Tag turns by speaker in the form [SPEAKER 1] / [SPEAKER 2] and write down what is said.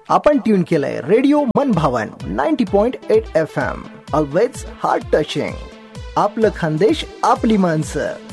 [SPEAKER 1] आपण ट्यून केलंय रेडिओ मनभावन 90.8 FM. Always heart touching. आपलं खानदेश आपली माणसं.